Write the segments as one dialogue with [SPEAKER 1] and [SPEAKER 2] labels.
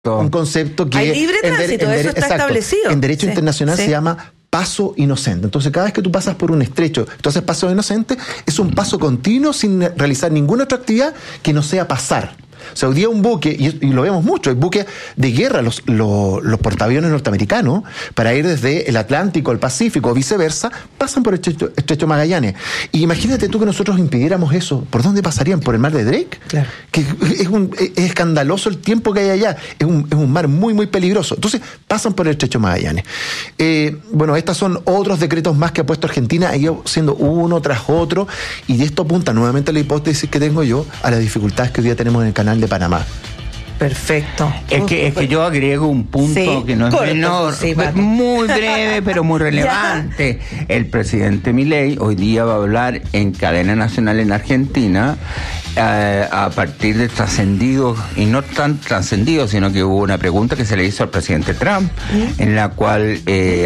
[SPEAKER 1] Un concepto que...
[SPEAKER 2] Hay libre tránsito, eso está establecido.
[SPEAKER 1] En derecho internacional se llama paso inocente. Entonces, cada vez que tú pasas por un estrecho, entonces paso inocente es un paso continuo sin realizar ninguna otra actividad que no sea pasar. O sea, hoy día un buque, y lo vemos mucho, hay buques de guerra, los portaaviones norteamericanos, para ir desde el Atlántico al Pacífico o viceversa, pasan por el estrecho Magallanes. Y imagínate tú que nosotros impidiéramos eso. ¿Por dónde pasarían? ¿Por el mar de Drake?
[SPEAKER 2] Claro.
[SPEAKER 1] Que es escandaloso el tiempo que hay allá. Es un mar muy, muy peligroso. Entonces, pasan por el estrecho Magallanes. Bueno, estos son otros decretos más que ha puesto Argentina, ha ido siendo uno tras otro, y esto apunta nuevamente a la hipótesis que tengo yo, a las dificultades que hoy día tenemos en el canal de Panamá.
[SPEAKER 2] Perfecto.
[SPEAKER 3] Es que yo agrego un punto que no es menor, muy breve pero muy relevante. El presidente Milei hoy día va a hablar en cadena nacional en Argentina a partir de trascendidos, y no tan trascendidos, sino que hubo una pregunta que se le hizo al presidente Trump, en la cual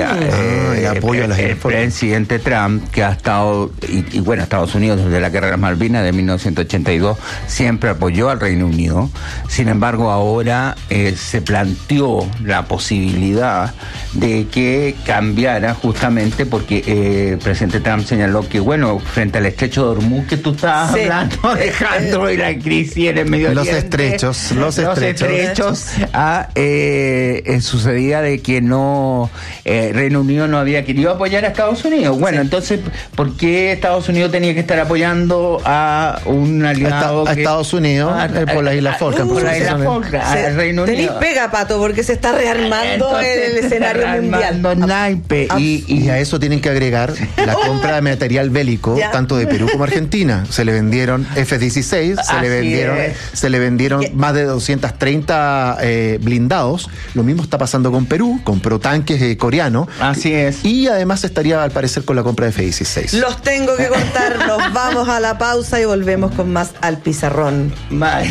[SPEAKER 3] el presidente Trump, que ha estado, y bueno, Estados Unidos desde la guerra de las Malvinas de 1982 siempre apoyó al Reino Unido. Sin embargo, ahora se planteó la posibilidad de que cambiara, justamente porque el presidente Trump señaló que, bueno, frente al estrecho de Hormuz que tú estabas hablando, dejando y la crisis en el Medio Oriente, los estrechos sucedía de que no Reino Unido no había querido apoyar a Estados Unidos. Bueno, entonces, ¿por qué Estados Unidos tenía que estar apoyando a un aliado
[SPEAKER 1] a Estados Unidos por la isla Falkland?
[SPEAKER 3] Por la isla Falkland, al Reino Unido.
[SPEAKER 2] Tenís pega, Pato, porque se está rearmando el escenario mundial.
[SPEAKER 3] Naipe.
[SPEAKER 1] Y a eso tienen que agregar la compra de material bélico, tanto de Perú como Argentina. Se le vendieron F-16, se le vendieron más de 230 blindados. Lo mismo está pasando con Perú, compró tanques coreanos.
[SPEAKER 3] Así es.
[SPEAKER 1] Y además estaría, al parecer, con la compra de F-16.
[SPEAKER 2] Los tengo que contar. Nos vamos a la pausa y volvemos con más Al Pizarrón.
[SPEAKER 3] Bye.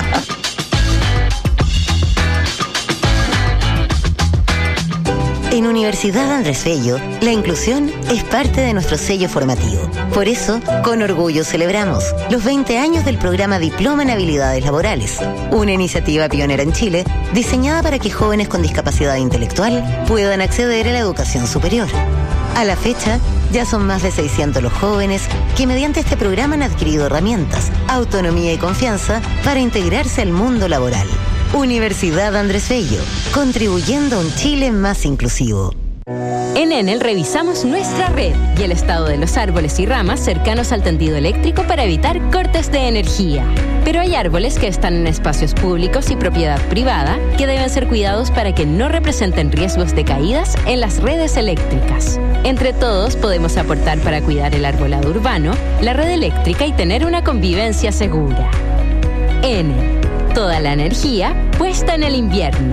[SPEAKER 4] En Universidad Andrés Bello, la inclusión es parte de nuestro sello formativo. Por eso, con orgullo celebramos los 20 años del programa Diploma en Habilidades Laborales, una iniciativa pionera en Chile diseñada para que jóvenes con discapacidad intelectual puedan acceder a la educación superior. A la fecha, ya son más de 600 los jóvenes que mediante este programa han adquirido herramientas, autonomía y confianza para integrarse al mundo laboral. Universidad Andrés Bello, contribuyendo a un Chile más inclusivo.
[SPEAKER 5] En Enel revisamos nuestra red y el estado de los árboles y ramas cercanos al tendido eléctrico para evitar cortes de energía. Pero hay árboles que están en espacios públicos y propiedad privada que deben ser cuidados para que no representen riesgos de caídas en las redes eléctricas. Entre todos podemos aportar para cuidar el arbolado urbano, la red eléctrica y tener una convivencia segura. Enel. Toda la energía puesta en el invierno.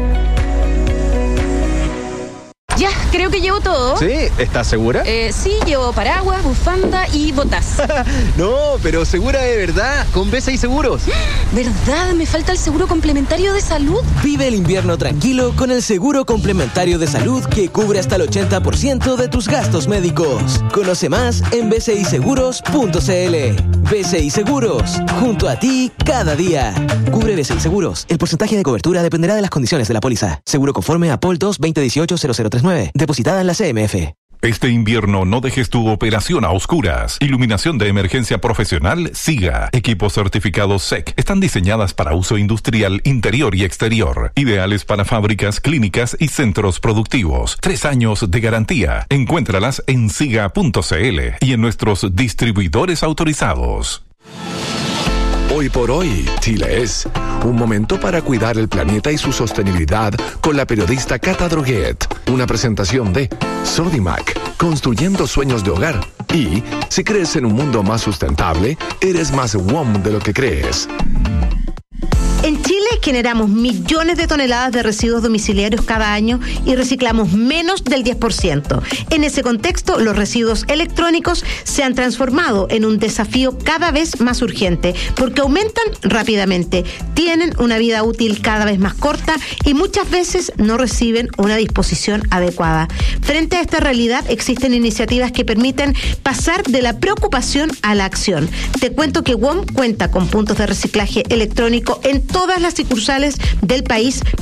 [SPEAKER 6] Ya, creo que llevo todo.
[SPEAKER 7] ¿Sí? ¿Estás segura?
[SPEAKER 6] Sí, llevo paraguas, bufanda y botas.
[SPEAKER 7] No, pero segura de verdad, con B6 Seguros.
[SPEAKER 6] ¿Verdad? Me falta el seguro complementario de salud.
[SPEAKER 8] Vive el invierno tranquilo con el seguro complementario de salud que cubre hasta el 80% de tus gastos médicos. Conoce más en bciseguros.cl. B6 Seguros, junto a ti cada día. Cubre B6 Seguros. El porcentaje de cobertura dependerá de las condiciones de la póliza. Seguro conforme a POL 2 2018-0039. Depositada en la CMF.
[SPEAKER 9] Este invierno no dejes tu operación a oscuras. Iluminación de emergencia profesional SIGA. Equipos certificados SEC. Están diseñadas para uso industrial interior y exterior. Ideales para fábricas, clínicas y centros productivos. 3 años de garantía. Encuéntralas en siga.cl y en nuestros distribuidores autorizados.
[SPEAKER 10] Hoy por hoy, Chile es un momento para cuidar el planeta y su sostenibilidad con la periodista Cata Droguet. Una presentación de Sodimac, construyendo sueños de hogar. Y, si crees en un mundo más sustentable, eres más WOM de lo que crees.
[SPEAKER 11] En Chile generamos millones de toneladas de residuos domiciliarios cada año y reciclamos menos del 10%. En ese contexto, los residuos electrónicos se han transformado en un desafío cada vez más urgente porque aumentan rápidamente, tienen una vida útil cada vez más corta y muchas veces no reciben una disposición adecuada. Frente a esta realidad, existen iniciativas que permiten pasar de la preocupación a la acción. Te cuento que WOM cuenta con puntos de reciclaje electrónico en todas las sucursales del país